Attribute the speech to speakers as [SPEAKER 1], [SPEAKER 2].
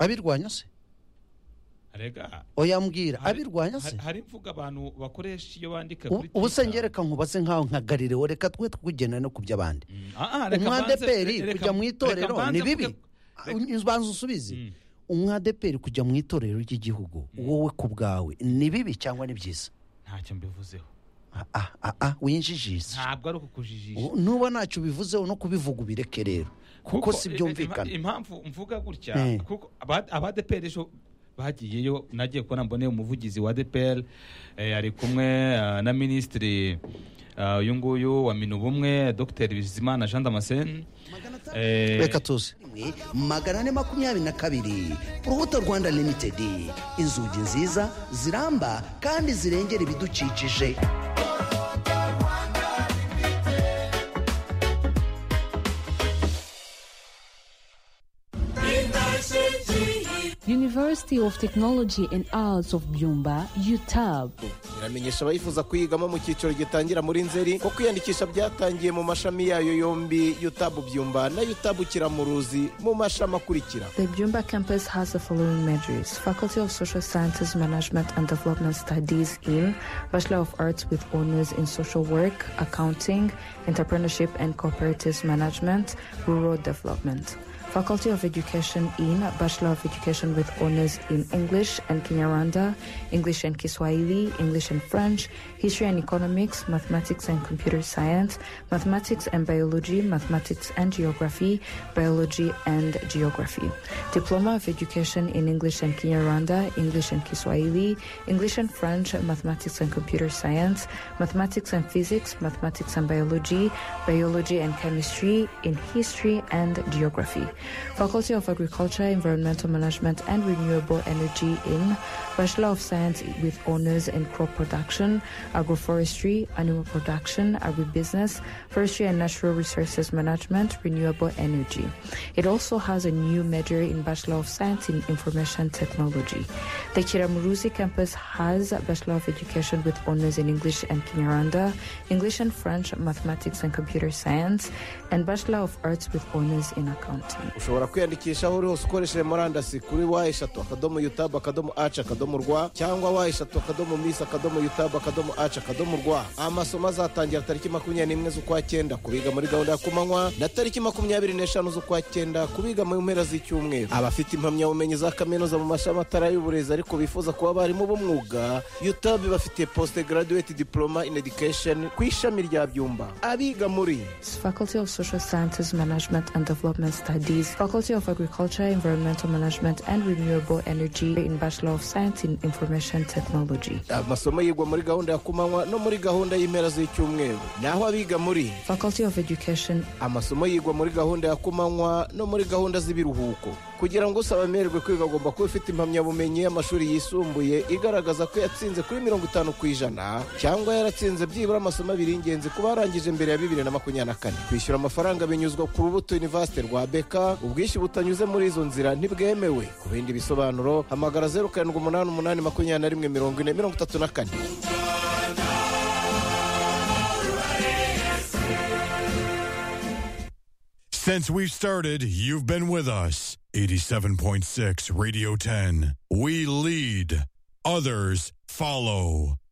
[SPEAKER 1] abirwanya se
[SPEAKER 2] arega
[SPEAKER 1] oya mbwira abirwanya se
[SPEAKER 2] hari imvuga abantu bakoresha iyo bandika kuri
[SPEAKER 1] ubu se ngereka nkubaze nkaho nka Galileo reka twe twugena no kuby'abandi
[SPEAKER 2] reka
[SPEAKER 1] umwadeperi kujya mu itorero ni bibi banza usubize umwadeperi kujya mu itorero ry'igihugu wowe ku bwawe ni bibi cyangwa ni byiza?
[SPEAKER 2] Ntacyo mbivuzeho.
[SPEAKER 1] Winjijise
[SPEAKER 2] ntabwo ari ukukujijisha
[SPEAKER 1] nuba ntacyo bivuzeho no kubivuga ubireke rero kuko si byumvikana.
[SPEAKER 2] Impamvu mvuga gutya kuko abadeperi ejo bagiyeyo nagiye kubona mbone umuvugizi wa DPR ari kumwe na minisitiri uyu nguyu wa Minubumwe Dr Bizimana Jean Damascene
[SPEAKER 1] reka tuze 422 Urubuto Rwanda Limited, inzugi nziza ziramba kandi zirengera ibidukikije.
[SPEAKER 3] University of Technology and Arts of Byumba, UTAB.
[SPEAKER 4] iramenyesha abayifuza kuyigamo mu cyiciro gitangira muri Nzeri ko kwiyandikisha byatangiye mu mashami yayo yombi UTAB Byumba na UTAB Kiramuruzi mu mashami akurikira.
[SPEAKER 5] The Byumba campus has the following majors: Faculty of Social Sciences, Management and Development Studies in Bachelor of Arts with honors in Social Work, Accounting, Entrepreneurship and Cooperative Management, Rural Development. Faculty of Education in Bachelor of Education with honors in English and Kinyarwanda, English and Kiswahili, English and French, History and Economics, Mathematics and Computer Science, Mathematics and Biology, Mathematics and Geography, Biology and Geography. Diploma of Education in English and Kinyarwanda, English and Kiswahili, English and French, Mathematics and Computer Science, Mathematics and Physics, Mathematics and Biology, Biology and Chemistry, in History and Geography. Faculty of Agriculture, Environmental Management and Renewable Energy in Bachelor of Science with honors in Crop Production, Agroforestry, Animal Production, Agribusiness, Forestry and Natural Resources Management, Renewable Energy. It also has a new major in Bachelor of Science in Information Technology. The Kiramuruzi campus has a Bachelor of Education with honors in English and Kinyarwanda, English and French, Mathematics and Computer Science, and Bachelor of Arts with honors in Accounting.
[SPEAKER 4] Ushobora kwiyandikisha aho uri hose ukoresheje murandasi kuri wa3.utab.ac.rw cyangwa wa3.mis.utab.ac.rw. Amasomo azatangira tariki 21 z'ukwa 9 kubiga muri gahunda ya kumanywa na tariki 25 z'ukwa 9 kubiga mu mpera z'icyumweru. Abafite impamyabumenyi za kaminuza mu mashami atari y'uburezi ariko bifuza kuba bari mu bumwuga, UTAB bafite postgraduate diploma in education ku ishami rya Byumba. Abiga muri
[SPEAKER 5] Faculty of Social Sciences, Management and Development Studies, Faculty of Agriculture, Environmental Management and Renewable Energy in Bachelor of Science in Information Technology.
[SPEAKER 4] Amasomo yigwa muri gahunda ya kumanywa no muri gahunda y'impera z'icyumweru. Naho abiga muri
[SPEAKER 5] Faculty of Education,
[SPEAKER 4] amasomo yigwa muri gahunda ya kumanywa no muri gahunda z'ibiruhuko. Kugira ngo usaba amererwe kwiga agomba kuba ufite impamyabumenyi y'amashuri yisumbuye igaragaza ko yatsinze kuri 50% cyangwa yaratsinze byibura amasomo abiri ingenzi kuba yarangije mbere ya 2024. Kwishyura amafaranga binyuzwa ku Rubuto University rwa Beka, ubwishyu butanyuze muri izo nzira ntibwemewe. Ku bindi bisobanuro hamagara 0788214034.
[SPEAKER 6] Since we've started, you've been with us. 87.6 Radio 10. We lead, others follow.